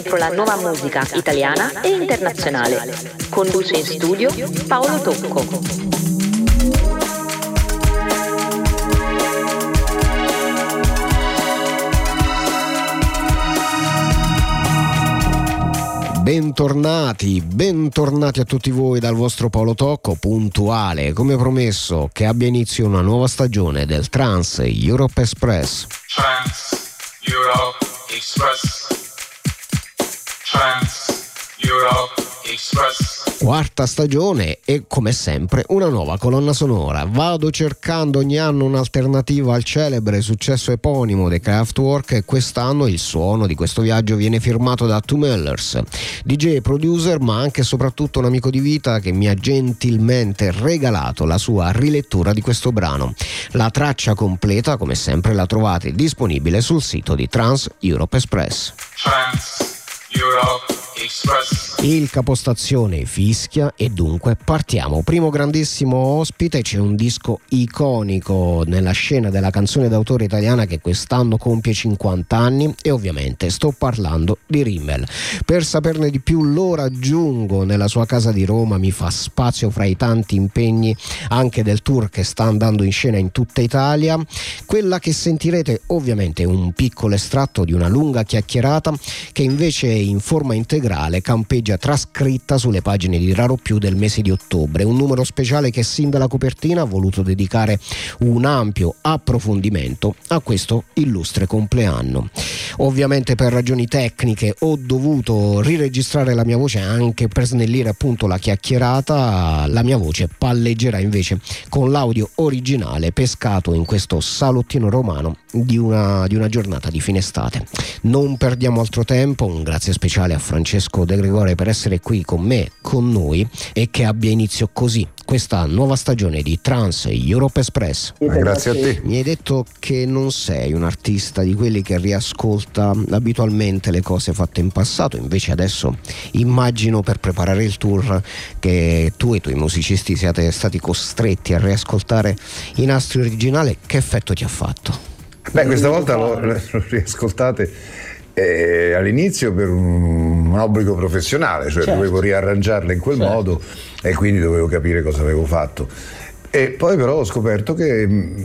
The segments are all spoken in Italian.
Dentro la nuova musica italiana e internazionale. Conduce in studio Paolo Tocco. Bentornati a tutti voi dal vostro Paolo Tocco, puntuale come promesso che abbia inizio una nuova stagione del Trans Europe Express. Trans Europe Express. Trans Europe Express. Quarta stagione e come sempre una nuova colonna sonora. Vado cercando ogni anno un'alternativa al celebre successo eponimo dei Kraftwerk e quest'anno il suono di questo viaggio viene firmato da Two Mellers, DJ e producer ma anche e soprattutto un amico di vita che mi ha gentilmente regalato la sua rilettura di questo brano. La traccia completa come sempre la trovate disponibile sul sito di Trans Europe Express. Trans Europe Express. Il capostazione fischia e dunque partiamo. Primo grandissimo ospite, c'è un disco iconico nella scena della canzone d'autore italiana che quest'anno compie 50 anni e ovviamente sto parlando di Rimmel. Per saperne di più lo raggiungo nella sua casa di Roma, mi fa spazio fra i tanti impegni anche del tour che sta andando in scena in tutta Italia. Quella che sentirete ovviamente è un piccolo estratto di una lunga chiacchierata che invece in forma integrale campeggia trascritta sulle pagine di Raro Più del mese di ottobre, un numero speciale che sin dalla copertina ha voluto dedicare un ampio approfondimento a questo illustre compleanno. Ovviamente per ragioni tecniche ho dovuto riregistrare la mia voce anche per snellire appunto la chiacchierata. La mia voce palleggerà invece con l'audio originale pescato in questo salottino romano di una giornata di fine estate. Non perdiamo altro tempo, un grazie speciale a Francesco De Gregori per essere qui con me, con noi, e che abbia inizio così questa nuova stagione di Trans Europe Express. Grazie a te. Mi hai detto che non sei un artista di quelli che riascolta abitualmente le cose fatte in passato, invece adesso immagino per preparare il tour che tu e i tuoi musicisti siate stati costretti a riascoltare i nastri originali. Che effetto ti ha fatto? Beh, questa volta l'ho riascoltate all'inizio per un obbligo professionale, cioè certo, dovevo riarrangiarle in quel modo e quindi dovevo capire cosa avevo fatto. E poi però ho scoperto che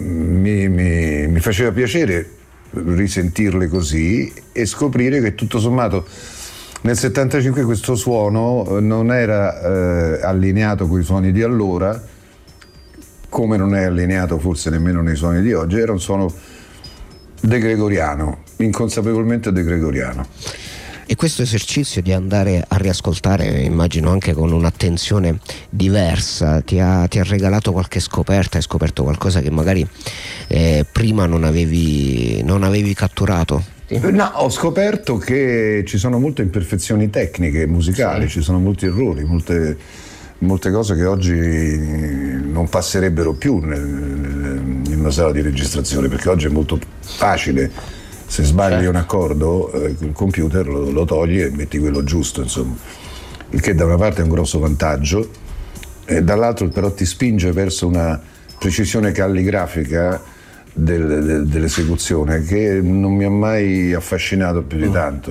mi faceva piacere risentirle così e scoprire che tutto sommato nel 75 questo suono non era allineato con i suoni di allora, come non è allineato forse nemmeno nei suoni di oggi, era un suono de-gregoriano, inconsapevolmente de-gregoriano. E questo esercizio di andare a riascoltare, immagino anche con un'attenzione diversa, ti ha regalato qualche scoperta? Hai scoperto qualcosa che magari prima non avevi catturato? No, ho scoperto che ci sono molte imperfezioni tecniche, musicali, ci sono molti errori, molte cose che oggi non passerebbero più in una sala di registrazione, perché oggi è molto facile, se sbagli un accordo il computer lo togli e metti quello giusto, insomma, il che da una parte è un grosso vantaggio e dall'altro però ti spinge verso una precisione calligrafica dell'esecuzione che non mi ha mai affascinato più di tanto.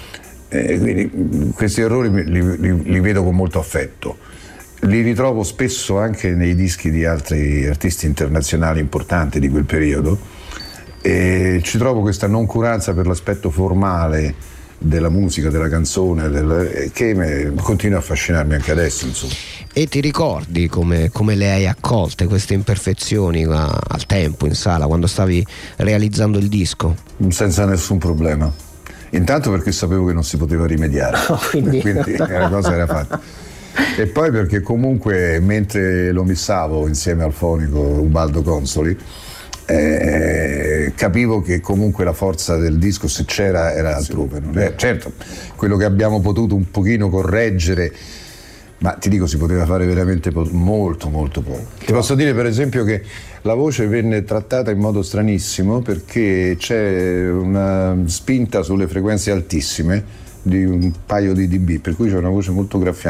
Quindi questi errori li vedo con molto affetto. Li ritrovo spesso anche nei dischi di altri artisti internazionali importanti di quel periodo e ci trovo questa noncuranza per l'aspetto formale della musica, della canzone, che continua a affascinarmi anche adesso, insomma. E ti ricordi come le hai accolte queste imperfezioni al tempo in sala quando stavi realizzando il disco? Senza nessun problema. Intanto perché sapevo che non si poteva rimediare, quindi la cosa era fatta. E poi perché comunque mentre lo missavo insieme al fonico Ubaldo Consoli capivo che comunque la forza del disco, se c'era, era altrove. Certo, quello che abbiamo potuto un pochino correggere, ma ti dico, si poteva fare veramente molto molto poco. Ti posso dire per esempio che la voce venne trattata in modo stranissimo perché c'è una spinta sulle frequenze altissime di un paio di dB, per cui c'è una voce molto graffiante.